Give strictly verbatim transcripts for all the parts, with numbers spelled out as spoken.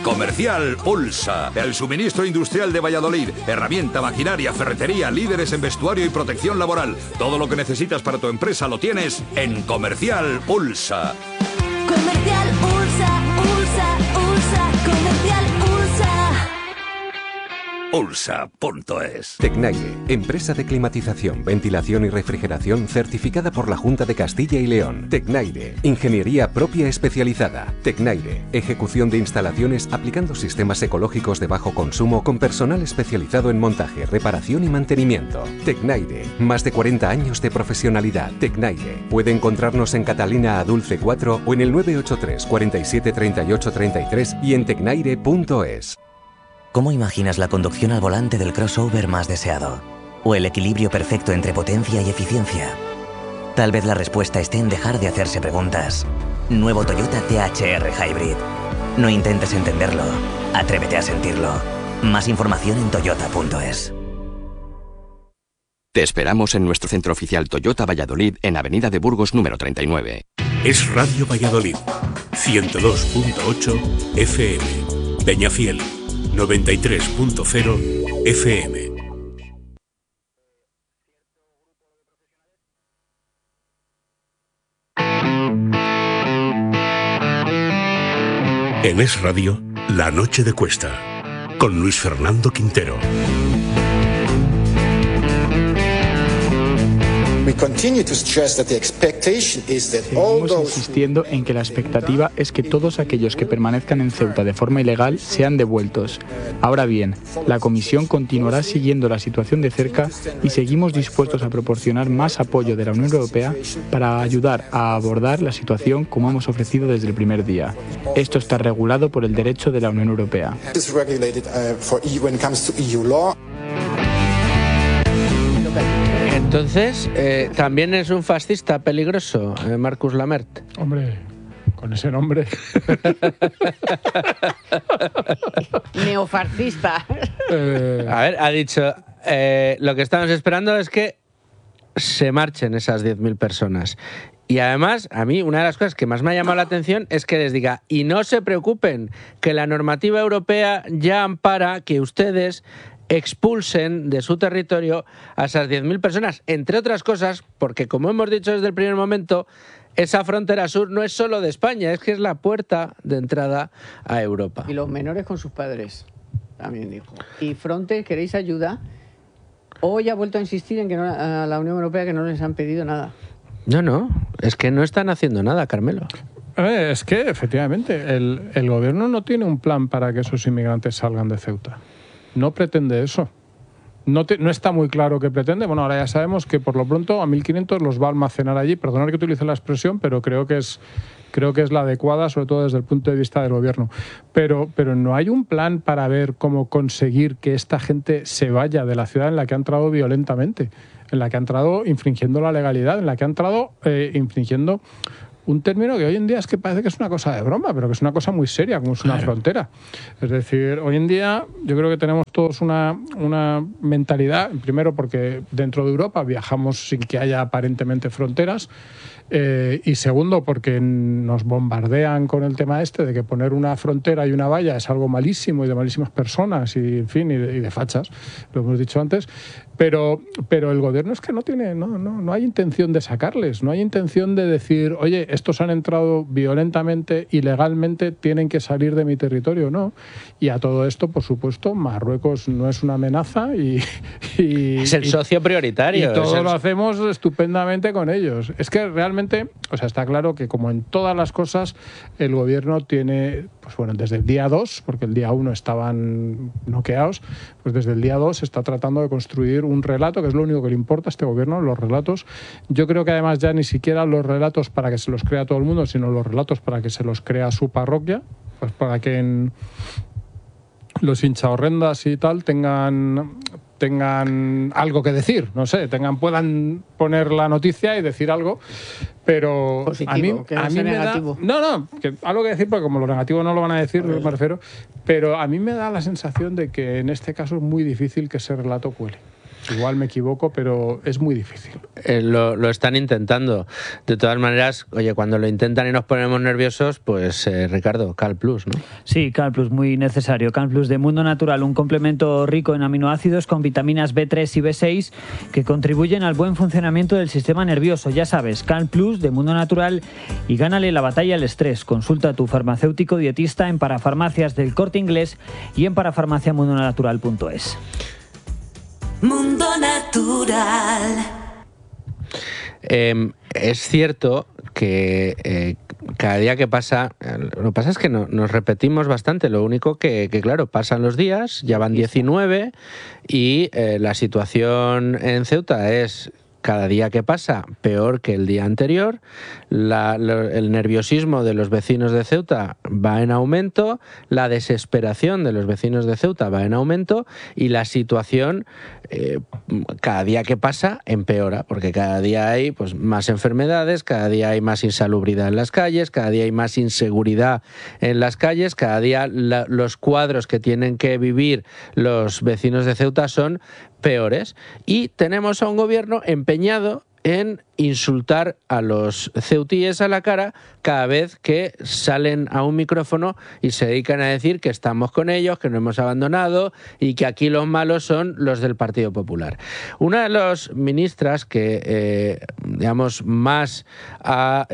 Comercial Ulsa, el suministro industrial de Valladolid. Herramienta, maquinaria, ferretería, líderes en vestuario y protección laboral. Todo lo que necesitas para tu empresa lo tienes en Comercial Ulsa. Comercial Ulsa, Ulsa, Ulsa, Comercial Ulsa. Ulsa punto es. Tecnaire, empresa de climatización, ventilación y refrigeración certificada por la Junta de Castilla y León. Tecnaire, ingeniería propia especializada. Tecnaire, ejecución de instalaciones aplicando sistemas ecológicos de bajo consumo con personal especializado en montaje, reparación y mantenimiento. Tecnaire, más de cuarenta años de profesionalidad. Tecnaire, puede encontrarnos en Catalina a Dulce cuatro o en el nueve ocho tres, cuarenta y siete, treinta y ocho, treinta y tres y en tecnaire punto es. ¿Cómo imaginas la conducción al volante del crossover más deseado? ¿O el equilibrio perfecto entre potencia y eficiencia? Tal vez la respuesta esté en dejar de hacerse preguntas. Nuevo Toyota T H R Hybrid. No intentes entenderlo, atrévete a sentirlo. Más información en toyota punto es. Te esperamos en nuestro centro oficial Toyota Valladolid en Avenida de Burgos número treinta y nueve. Es Radio Valladolid, ciento dos punto ocho F M. Peñafiel, noventa y tres punto cero F M. En Es Radio, La Noche de Cuesta, con Luis Fernando Quintero. Seguimos insistiendo en que la expectativa es que todos aquellos que permanezcan en Ceuta de forma ilegal sean devueltos. Ahora bien, la Comisión continuará siguiendo la situación de cerca y seguimos dispuestos a proporcionar más apoyo de la Unión Europea para ayudar a abordar la situación como hemos ofrecido desde el primer día. Esto está regulado por el derecho de la Unión Europea. Entonces, eh, también es un fascista peligroso, eh, Marcus Lamert. Hombre, con ese nombre. Neofascista. Eh... A ver, ha dicho, eh, lo que estamos esperando es que se marchen esas diez mil personas. Y además, a mí, una de las cosas que más me ha llamado la atención es que les diga, y no se preocupen, que la normativa europea ya ampara que ustedes expulsen de su territorio a esas diez mil personas, entre otras cosas, porque como hemos dicho desde el primer momento, esa frontera sur no es solo de España, es que es la puerta de entrada a Europa. Y los menores con sus padres, también dijo. Y Frontex, ¿queréis ayuda? Hoy ha vuelto a insistir en que no, a la Unión Europea que no les han pedido nada. No, no, es que no están haciendo nada, Carmelo. Eh, es que, efectivamente, el, el gobierno no tiene un plan para que esos inmigrantes salgan de Ceuta. No pretende eso. No, te, no está muy claro qué pretende. Bueno, ahora ya sabemos que por lo pronto a mil quinientos los va a almacenar allí. Perdonad que utilice la expresión, pero creo que es, creo que es la adecuada, sobre todo desde el punto de vista del gobierno. Pero, pero no hay un plan para ver cómo conseguir que esta gente se vaya de la ciudad en la que ha entrado violentamente, en la que ha entrado infringiendo la legalidad, en la que ha entrado eh, infringiendo un término que hoy en día es que parece que es una cosa de broma, pero que es una cosa muy seria, como es una claro. frontera. Es decir, hoy en día yo creo que tenemos todos una, una mentalidad, primero porque dentro de Europa viajamos sin que haya aparentemente fronteras, eh, y segundo porque nos bombardean con el tema este de que poner una frontera y una valla es algo malísimo y de malísimas personas y en fin, y de, y de fachas, lo hemos dicho antes. Pero, pero el gobierno es que no tiene, no, no, no hay intención de sacarles, no hay intención de decir, oye, estos han entrado violentamente, ilegalmente, tienen que salir de mi territorio, no. Y a todo esto, por supuesto, Marruecos no es una amenaza y... y es el socio prioritario. Y todo el... lo hacemos estupendamente con ellos. Es que realmente, o sea, está claro que como en todas las cosas, el gobierno tiene, pues bueno, desde el día dos, porque el día uno estaban noqueados, pues desde el día dos está tratando de construir un relato, que es lo único que le importa a este gobierno, los relatos. Yo creo que además ya ni siquiera los relatos para que se los crea todo el mundo, sino los relatos para que se los crea su parroquia, pues para que en los hinchahorrendas y tal tengan tengan algo que decir, no sé, tengan puedan poner la noticia y decir algo, pero positivo, a mí, que no a mí sea me negativo. da, no, no, que algo que decir porque como lo negativo no lo van a decir, me refiero, pero a mí me da la sensación de que en este caso es muy difícil que ese relato cuele. Igual me equivoco, pero es muy difícil. Eh, lo, lo están intentando. De todas maneras, oye, cuando lo intentan y nos ponemos nerviosos, pues eh, Ricardo, Cal Plus, ¿no? Sí, Cal Plus, muy necesario. Cal Plus de Mundo Natural, un complemento rico en aminoácidos con vitaminas B tres y B seis que contribuyen al buen funcionamiento del sistema nervioso. Ya sabes, Cal Plus de Mundo Natural y gánale la batalla al estrés. Consulta a tu farmacéutico dietista en parafarmacias del Corte Inglés y en parafarmacia mundo natural punto es. Mundo Natural. Eh, es cierto que eh, cada día que pasa, lo que pasa es que no, nos repetimos bastante, lo único que, que claro, pasan los días, ya van diecinueve y eh, la situación en Ceuta es cada día que pasa peor que el día anterior, la, lo, el nerviosismo de los vecinos de Ceuta va en aumento, la desesperación de los vecinos de Ceuta va en aumento y la situación eh, cada día que pasa empeora, porque cada día hay pues, más enfermedades, cada día hay más insalubridad en las calles, cada día hay más inseguridad en las calles, cada día la, los cuadros que tienen que vivir los vecinos de Ceuta son peores y tenemos a un gobierno empeñado en insultar a los ceutíes a la cara cada vez que salen a un micrófono y se dedican a decir que estamos con ellos, que no hemos abandonado y que aquí los malos son los del Partido Popular. Una de las ministras que, eh, digamos, más ha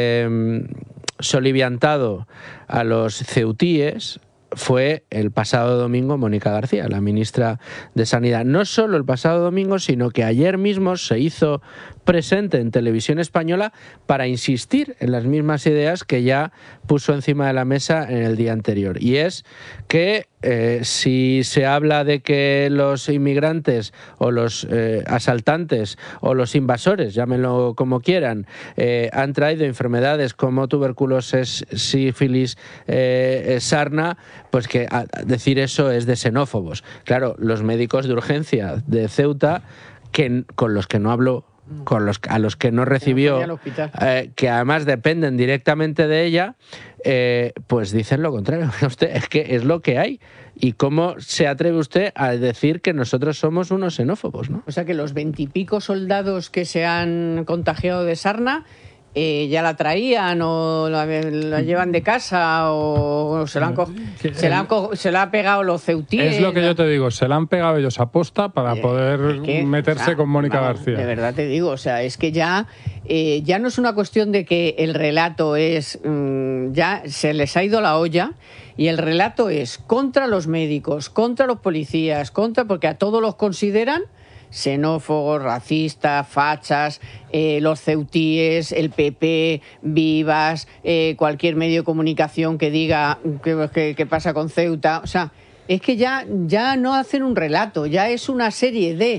eh, soliviantado a los ceutíes fue el pasado domingo Mónica García, la ministra de Sanidad. No solo el pasado domingo, sino que ayer mismo se hizo presente en Televisión Española para insistir en las mismas ideas que ya puso encima de la mesa en el día anterior. Y es que eh, si se habla de que los inmigrantes o los eh, asaltantes o los invasores, llámenlo como quieran, eh, han traído enfermedades como tuberculosis, sífilis, eh, sarna, pues que a decir eso es de xenófobos. Claro, los médicos de urgencia de Ceuta, que, con los que no hablo, con los a los que no recibió, eh, que además dependen directamente de ella, eh, pues dicen lo contrario. Usted, es que es lo que hay. ¿Y cómo se atreve usted a decir que nosotros somos unos xenófobos, ¿no? O sea que los veintipico soldados que se han contagiado de sarna Eh, ya la traían o la, la llevan de casa o se la han, co se la han co se la ha pegado los ceutíes. Es lo que yo te digo, se la han pegado ellos a posta para Oye, poder es que, meterse o sea, con Mónica vamos, García. De verdad te digo, o sea, es que ya, eh, ya no es una cuestión de que el relato es, mmm, ya se les ha ido la olla y el relato es contra los médicos, contra los policías, contra porque a todos los consideran xenófobos, racistas, fachas, eh, los ceutíes, el P P, Vivas, eh, cualquier medio de comunicación que diga qué pasa con Ceuta. O sea, es que ya, ya no hacen un relato, ya es una serie de,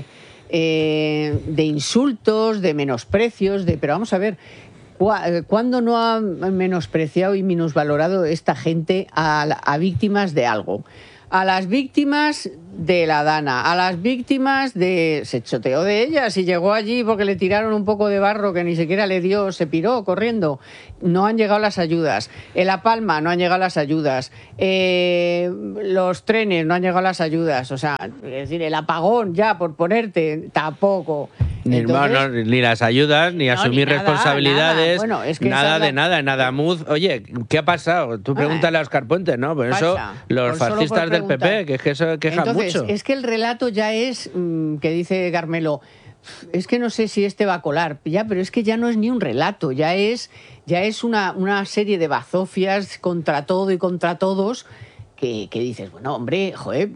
eh, de insultos, de menosprecios, de pero vamos a ver, ¿cuándo no ha menospreciado y minusvalorado esta gente a, a víctimas de algo? A las víctimas de la Dana, a las víctimas de... Se choteó de ellas y llegó allí porque le tiraron un poco de barro que ni siquiera le dio, se piró corriendo. No han llegado las ayudas. En La Palma no han llegado las ayudas. Eh, los trenes no han llegado las ayudas. O sea, es decir, el apagón ya, por ponerte, tampoco. Ni, Entonces, no, ni las ayudas, ni no, asumir ni nada, responsabilidades, nada, bueno, es que nada de la... nada. En Adamuz, oye, ¿qué ha pasado? Tú pregúntale a Óscar Puente, ¿no? Por eso Pasa, los por fascistas del P P, que es que eso quejan Entonces, mucho. Es que el relato ya es, mmm, que dice Carmelo, es que no sé si este va a colar, ya, pero es que ya no es ni un relato, ya es, ya es una, una serie de bazofias contra todo y contra todos que, que dices, bueno, hombre, joder,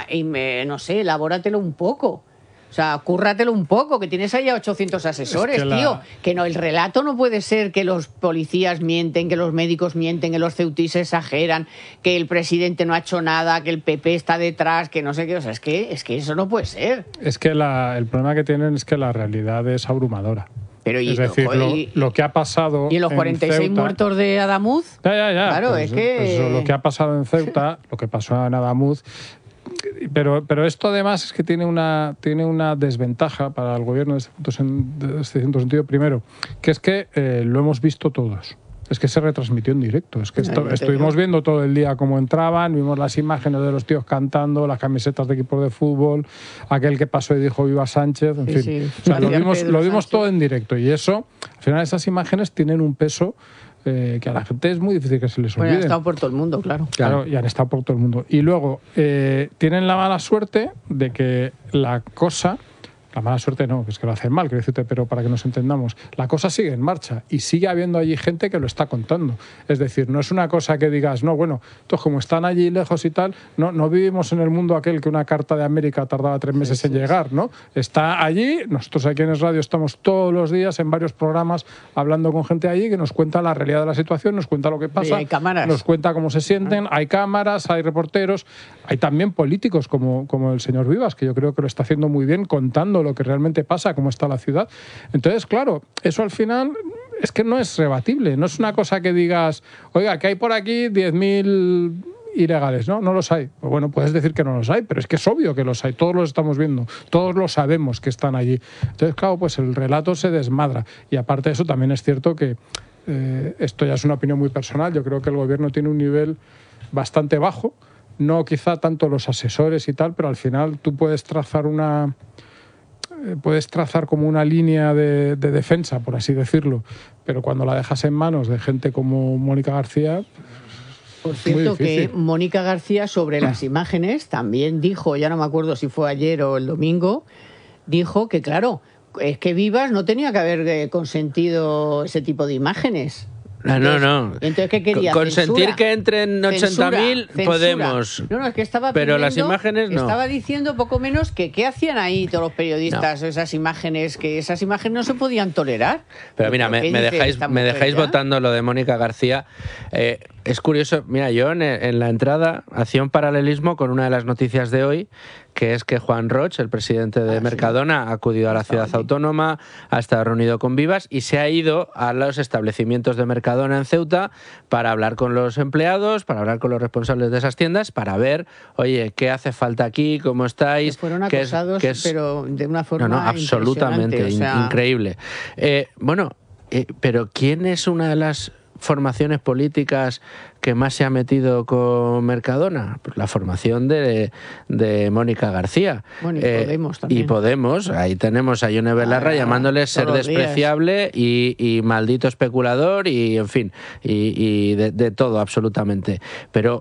no sé, elabóratelo un poco. O sea, cúrratelo un poco, que tienes ahí a ochocientos asesores, es que la... tío. Que no, el relato no puede ser que los policías mienten, que los médicos mienten, que los ceutíes exageran, que el presidente no ha hecho nada, que el P P está detrás, que no sé qué. O sea, es que, es que eso no puede ser. Es que la, el problema que tienen es que la realidad es abrumadora. Pero y, es decir, joder, lo, y, lo que ha pasado ¿Y los cuarenta y seis Ceuta, muertos de Adamuz? Ya, ya, ya. Claro, pues, es que... Pues eso, lo que ha pasado en Ceuta, lo que pasó en Adamuz... Pero, pero esto además es que tiene una, tiene una desventaja para el gobierno desde este, este sentido. Primero, que es que eh, lo hemos visto todos. Es que se retransmitió en directo. Es que esto, estuvimos viendo todo el día cómo entraban, vimos las imágenes de los tíos cantando, las camisetas de equipos de fútbol, aquel que pasó y dijo viva Sánchez, en Sí, fin. sí. O sea, lo María vimos, Pedro lo vimos Sánchez. todo en directo y eso, al final esas imágenes tienen un peso eh, que a la gente es muy difícil que se les Bueno, olvide. ha estado por todo el mundo, claro. Claro, y han estado por todo el mundo. Y luego, eh, tienen la mala suerte de que la cosa... La mala suerte no, que es que lo hacen mal, quiero decirte, pero para que nos entendamos, la cosa sigue en marcha y sigue habiendo allí gente que lo está contando. Es decir, no es una cosa que digas, no, bueno, estos como están allí lejos y tal, no, no vivimos en el mundo aquel que una carta de América tardaba tres meses Sí, en sí, llegar, ¿no? Está allí, nosotros aquí en Es Radio estamos todos los días en varios programas hablando con gente allí que nos cuenta la realidad de la situación, nos cuenta lo que pasa, Y hay cámaras. nos cuenta cómo se sienten, hay cámaras, hay reporteros, hay también políticos como, como el señor Vivas, que yo creo que lo está haciendo muy bien contando lo que realmente pasa, cómo está la ciudad. Entonces, claro, eso al final es que no es rebatible, no es una cosa que digas, oiga, que hay por aquí diez mil ilegales, ¿no? No los hay. Pues bueno, puedes decir que no los hay, pero es que es obvio que los hay, todos los estamos viendo, todos lo sabemos que están allí. Entonces, claro, pues el relato se desmadra. Y aparte de eso, también es cierto que eh, esto ya es una opinión muy personal, yo creo que el gobierno tiene un nivel bastante bajo, no quizá tanto los asesores y tal, pero al final tú puedes trazar una... puedes trazar como una línea de, de defensa, por así decirlo, pero cuando la dejas en manos de gente como Mónica García... Por es muy cierto, que difícil. Mónica García sobre las imágenes también dijo, ya no me acuerdo si fue ayer o el domingo, dijo que claro, es que Vivas no tenía que haber eh, consentido ese tipo de imágenes. No, no, no. Entonces, ¿qué quería? Consentir ¿Censura? que entren ochenta mil Censura, podemos. censura. No, no, es que estaba Pero las pidiendo- imágenes no. Estaba diciendo poco menos que qué hacían ahí todos los periodistas, esas imágenes, que esas imágenes no se podían tolerar. Pero mira, me, ¿Qué me dice dejáis, esta me mujer dejáis ya? votando lo de Mónica García. Eh, es curioso, mira, yo en, en la entrada hacía un paralelismo con una de las noticias de hoy, que es que Juan Roch, el presidente de Ah, Mercadona, ha acudido a la ciudad autónoma, ha estado reunido con Vivas y se ha ido a los establecimientos de Mercadona en Ceuta para hablar con los empleados, para hablar con los responsables de esas tiendas, para ver, oye, qué hace falta aquí, cómo estáis. Que fueron qué es- acosados, qué es- pero de una forma no, no, absolutamente, impresionante, o sea, in- increíble. Eh, bueno, eh, pero ¿quién es una de las formaciones políticas que más se ha metido con Mercadona? Pues la formación de, de Mónica García. Bueno, y Podemos también. Y Podemos, ahí tenemos a Yone Belarra Ah, llamándole ser todos los días. despreciable y, y maldito especulador y, en fin, y, y de, de todo absolutamente. Pero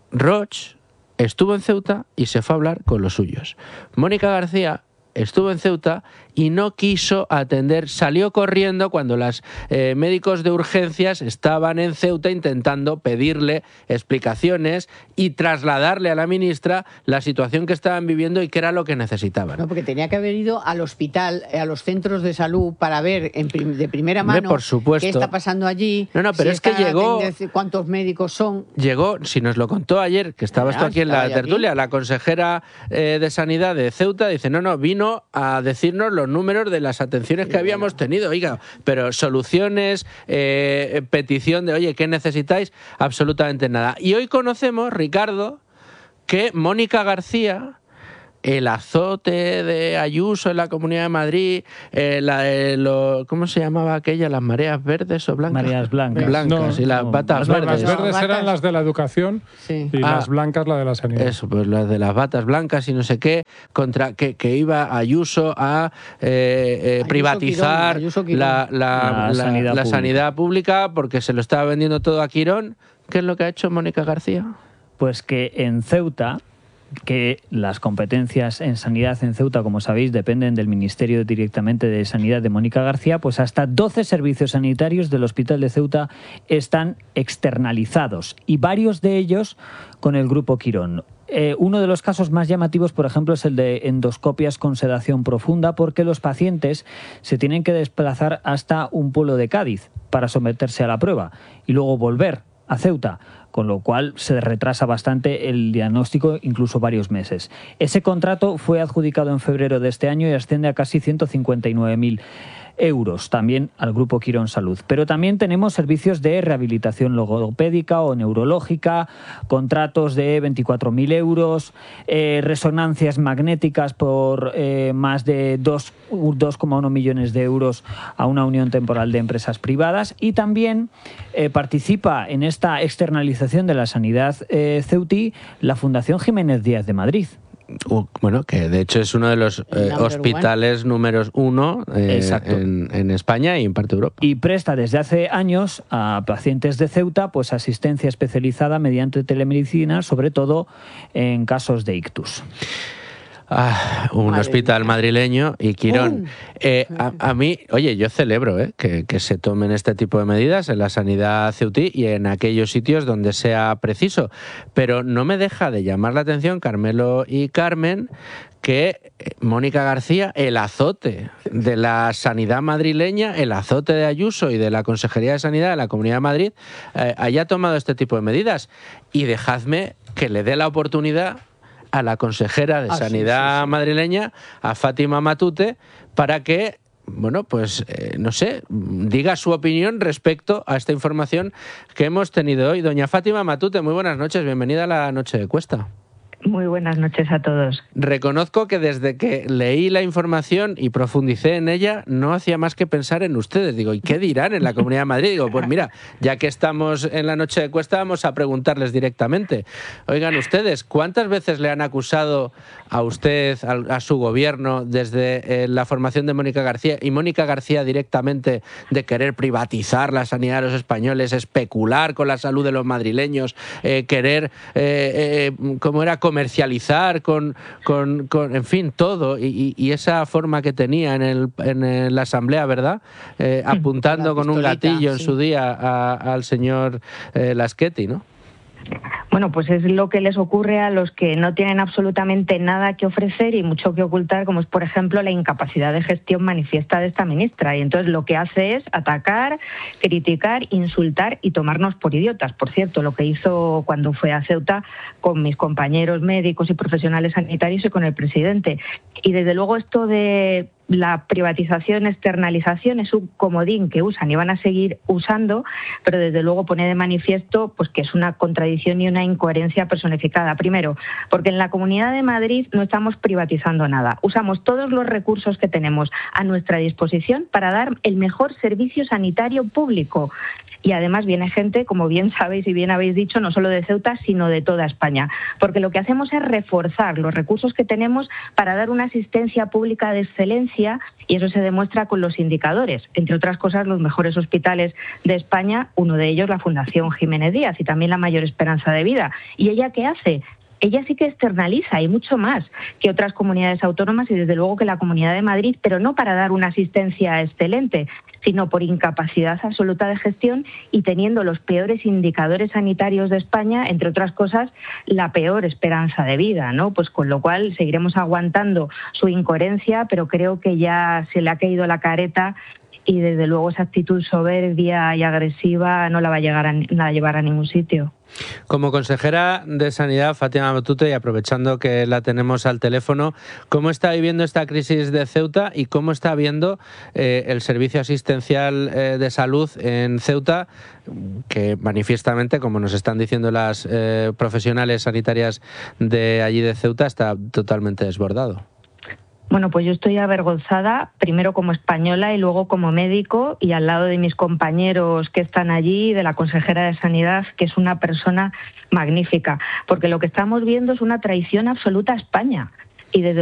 Roch estuvo en Ceuta y se fue a hablar con los suyos. Mónica García estuvo en Ceuta y no quiso atender, salió corriendo cuando los eh, médicos de urgencias estaban en Ceuta intentando pedirle explicaciones y trasladarle a la ministra la situación que estaban viviendo y qué era lo que necesitaban. No, porque tenía que haber ido al hospital, eh, a los centros de salud, para ver en prim- de primera Hombre, mano por supuesto. qué está pasando allí. No, no, pero si es que están llegó- atendiendo- cuántos médicos son. Llegó, si nos lo contó ayer, que estabas Ah, tú aquí en estaba la yo aquí. tertulia, la consejera eh, de Sanidad de Ceuta dice, no, no, vino a decirnos los números de las atenciones que habíamos tenido, oiga, pero soluciones, eh, petición de, oye, ¿qué necesitáis? Absolutamente nada. Y hoy conocemos, Ricardo, que Mónica García, el azote de Ayuso en la Comunidad de Madrid, eh, la, eh, lo- ¿cómo se llamaba aquella? ¿Las mareas verdes o blancas? Mareas blancas. Blancas, No, y las no, batas No, verdes. las verdes No, eran batas. las de la educación Sí. y Ah. las blancas la de la sanidad. Eso, pues las de las batas blancas y no sé qué, contra que, que iba Ayuso a eh, eh, Ayuso privatizar Quirón, Ayuso Quirón. la, la- La la- sanidad la pública. sanidad pública porque se lo estaba vendiendo todo a Quirón. ¿Qué es lo que ha hecho Mónica García? Pues que en Ceuta, que las competencias en sanidad en Ceuta, como sabéis, dependen del Ministerio directamente de Sanidad de Mónica García, pues hasta doce servicios sanitarios del Hospital de Ceuta están externalizados y varios de ellos con el Grupo Quirón. Eh, uno de los casos más llamativos, por ejemplo, es el de endoscopias con sedación profunda, porque los pacientes se tienen que desplazar hasta un pueblo de Cádiz para someterse a la prueba y luego volver a Ceuta, con lo cual se retrasa bastante el diagnóstico, incluso varios meses. Ese contrato fue adjudicado en febrero de este año y asciende a casi ciento cincuenta y nueve mil euros, también al Grupo Quirón Salud. Pero también tenemos servicios de rehabilitación logopédica o neurológica, contratos de veinticuatro mil euros, eh, resonancias magnéticas por eh, más de dos coma uno millones de euros a una unión temporal de empresas privadas, y también eh, participa en esta externalización de la sanidad eh, ceutí la Fundación Jiménez Díaz de Madrid. Bueno, que de hecho es uno de los eh, hospitales números uno eh, en, en España y en parte de Europa. Y presta desde hace años a pacientes de Ceuta pues asistencia especializada mediante telemedicina, sobre todo en casos de ictus. Ah, un Madre hospital mía. madrileño y Quirón. Eh, a, a mí, oye, yo celebro eh, que, que se tomen este tipo de medidas en la sanidad ceutí y en aquellos sitios donde sea preciso, pero no me deja de llamar la atención, Carmelo y Carmen, que Mónica García, el azote de la sanidad madrileña, el azote de Ayuso y de la Consejería de Sanidad de la Comunidad de Madrid, eh, haya tomado este tipo de medidas. Y dejadme que le dé la oportunidad a la consejera de ah, Sanidad sí, sí, sí. madrileña, a Fátima Matute, para que, bueno, pues, eh, no sé, diga su opinión respecto a esta información que hemos tenido hoy. Doña Fátima Matute, muy buenas noches, bienvenida a la Noche de Cuesta. Muy buenas noches a todos. Reconozco que desde que leí la información y profundicé en ella, no hacía más que pensar en ustedes. Digo, ¿y qué dirán en la Comunidad de Madrid? Digo, pues mira, ya que estamos en la Noche de Cuesta, vamos a preguntarles directamente. Oigan, ustedes, ¿cuántas veces le han acusado a usted, a, a su gobierno, desde eh, la formación de Mónica García, y Mónica García directamente, de querer privatizar la sanidad de los españoles, especular con la salud de los madrileños, eh, querer, eh, eh, ¿cómo era?, comercializar con, con, con, en fin, todo, y, y esa forma que tenía en, el, en la Asamblea, ¿verdad? Eh, apuntando con un gatillo en sí. su día a, al señor eh, Laschetti, ¿no? Bueno, pues es lo que les ocurre a los que no tienen absolutamente nada que ofrecer y mucho que ocultar, como es, por ejemplo, la incapacidad de gestión manifiesta de esta ministra. Y entonces lo que hace es atacar, criticar, insultar y tomarnos por idiotas. Por cierto, lo que hizo cuando fue a Ceuta con mis compañeros médicos y profesionales sanitarios y con el presidente. Y desde luego esto de la privatización, externalización es un comodín que usan y van a seguir usando, pero desde luego pone de manifiesto pues que es una contradicción y una incoherencia personificada. Primero, porque en la Comunidad de Madrid no estamos privatizando nada. Usamos todos los recursos que tenemos a nuestra disposición para dar el mejor servicio sanitario público. Y además viene gente, como bien sabéis y bien habéis dicho, no solo de Ceuta, sino de toda España. Porque lo que hacemos es reforzar los recursos que tenemos para dar una asistencia pública de excelencia, y eso se demuestra con los indicadores. Entre otras cosas, los mejores hospitales de España, uno de ellos la Fundación Jiménez Díaz, y también la mayor esperanza de vida. ¿Y ella qué hace? Ella sí que externaliza y mucho más que otras comunidades autónomas y desde luego que la Comunidad de Madrid, pero no para dar una asistencia excelente, sino por incapacidad absoluta de gestión y teniendo los peores indicadores sanitarios de España, entre otras cosas, la peor esperanza de vida, ¿no? Pues con lo cual seguiremos aguantando su incoherencia, pero creo que ya se le ha caído la careta y desde luego esa actitud soberbia y agresiva no la va a, llegar a, no la va a llevar a ningún sitio. Como consejera de Sanidad, Fátima Matute, y aprovechando que la tenemos al teléfono, ¿cómo está viviendo esta crisis de Ceuta y cómo está viendo eh, el servicio asistencial eh, de salud en Ceuta, que manifiestamente, como nos están diciendo las eh, profesionales sanitarias de allí de Ceuta, está totalmente desbordado? Bueno, pues yo estoy avergonzada, primero como española y luego como médico, y al lado de mis compañeros que están allí, de la consejera de Sanidad, que es una persona magnífica, porque lo que estamos viendo es una traición absoluta a España. Y desde